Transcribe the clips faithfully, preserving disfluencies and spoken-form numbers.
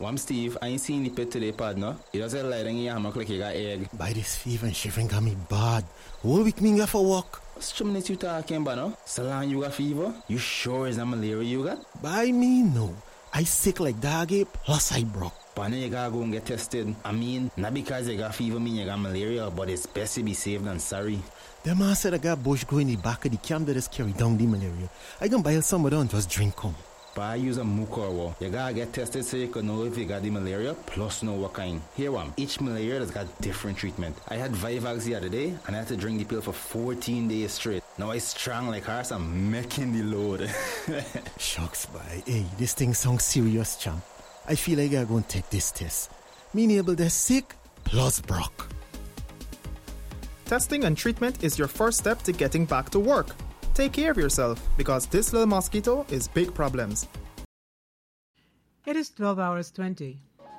Wam Steve, I ain't seen the pet today, partner. He doesn't lie in your hammock like he got egg. By this fever and shivering got me bad. Whole week me go for walk. What's the minute you talking about, no? So long you got fever? You sure is that malaria you got? By me, no. I sick like dog ape, plus I broke. Partner, you gotta go and get tested. I mean, not because you got fever mean you got malaria, but it's best to be safe than sorry. The man said I got bush go in the back of the camp that just carry down the malaria. I can buy some of them and just drink come. But I use a mucorwa. You gotta get tested so you can know if you got the malaria, plus know what kind. Here one, each malaria has got different treatment. I had Vivax the other day, and I had to drink the pill for fourteen days straight. Now I strong like horse, I'm making the load. Shucks, boy. Hey, this thing sounds serious, champ. I feel like I gotta go and take this test. Me able to sick, plus broke. Testing and treatment is your first step to getting back to work. Take care of yourself, because this little mosquito is big problems. It is twelve hours twenty.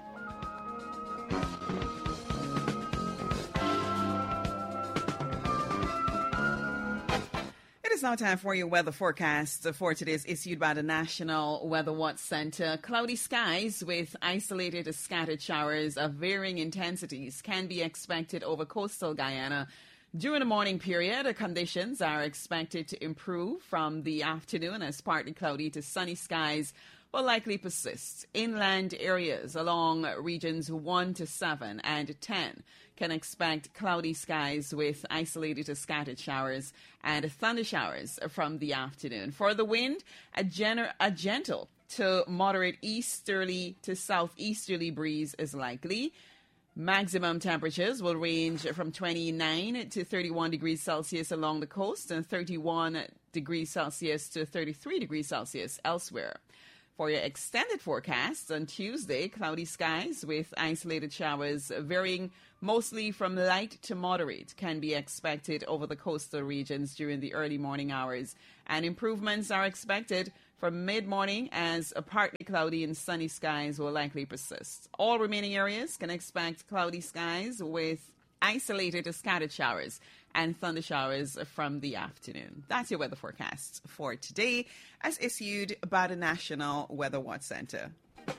It is now time for your weather forecast for today is issued by the National Weather Watch Center. Cloudy skies with isolated scattered showers of varying intensities can be expected over coastal Guyana. During the morning period, the conditions are expected to improve from the afternoon as partly cloudy to sunny skies will likely persist. Inland areas along regions one to seven and ten can expect cloudy skies with isolated to scattered showers and thunder showers from the afternoon. For the wind, a, gener- a gentle to moderate easterly to southeasterly breeze is likely. Maximum temperatures will range from twenty-nine to thirty-one degrees Celsius along the coast and thirty-one degrees Celsius to thirty-three degrees Celsius elsewhere. For your extended forecast on Tuesday, cloudy skies with isolated showers varying mostly from light to moderate can be expected over the coastal regions during the early morning hours, and improvements are expected from mid-morning as a partly cloudy and sunny skies will likely persist. All remaining areas can expect cloudy skies with isolated to scattered showers and thunder showers from the afternoon. That's your weather forecast for today as issued by the National Weather Watch Center.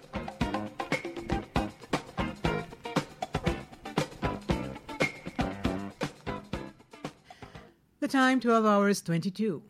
The time, twelve hours twenty-two.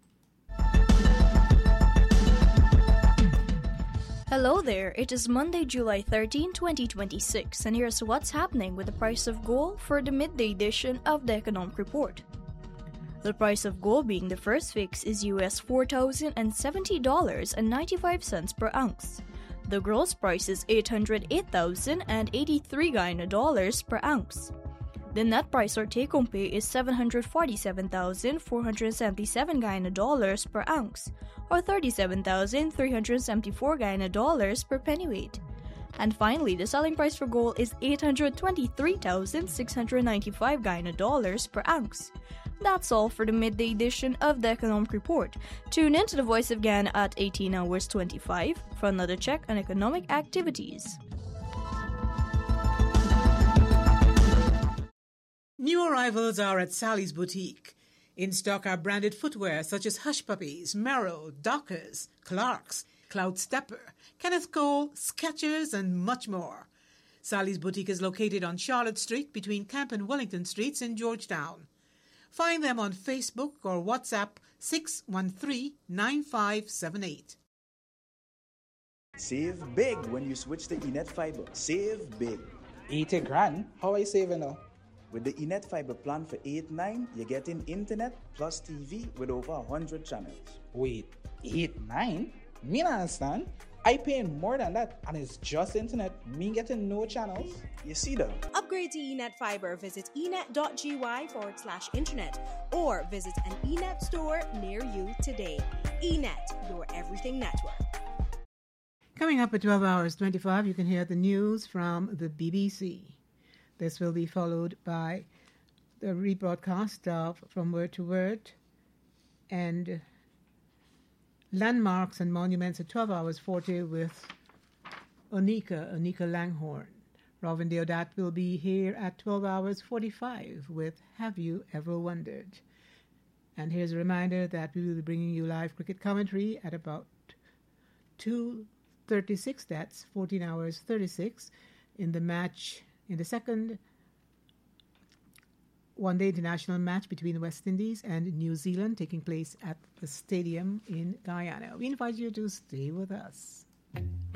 Hello there, it is Monday, July thirteenth, twenty twenty-six, and here's what's happening with the price of gold for the midday edition of the Economic Report. The price of gold being the first fix is U S four thousand seventy dollars and ninety-five cents per ounce. The gross price is eight hundred eight thousand eighty-three Guyana dollars per ounce. The net price or take-home pay is seven hundred forty-seven thousand four hundred seventy-seven Guyana dollars per ounce, or thirty-seven thousand three hundred seventy-four Guyana dollars per pennyweight. And finally, the selling price for gold is eight hundred twenty-three thousand six hundred ninety-five Guyana dollars per ounce. That's all for the midday edition of the Economic Report. Tune in to the Voice of Guyana at eighteen hours twenty-five for another check on economic activities. New arrivals are at Sally's Boutique. In stock are branded footwear such as Hush Puppies, Merrell, Dockers, Clarks, Cloud Stepper, Kenneth Cole, Skechers, and much more. Sally's Boutique is located on Charlotte Street between Camp and Wellington Streets in Georgetown. Find them on Facebook or WhatsApp six one three, nine five seven eight. Save big when you switch to eNet Fiber. Save big. eighty grand? How are you saving now? With the eNet Fiber plan for eight nine, you're getting internet plus T V with over one hundred channels. Wait, eight nine? Me not understand. I paying more than that, and it's just internet. Me getting no channels. You see that? Upgrade to eNet Fiber. Visit enet.gy forward slash internet or visit an eNet store near you today. eNet, your everything network. Coming up at twelve hours twenty-five, you can hear the news from the B B C. This will be followed by the rebroadcast of From Word to Word and Landmarks and Monuments at twelve hours forty with Onika, Onika Langhorn. Robin Deodat will be here at twelve hours forty-five with Have You Ever Wondered? And here's a reminder that we will be bringing you live cricket commentary at about two thirty-six, that's fourteen hours thirty-six, in the match, in the second one-day international match between West Indies and New Zealand taking place at the stadium in Guyana. We invite you to stay with us.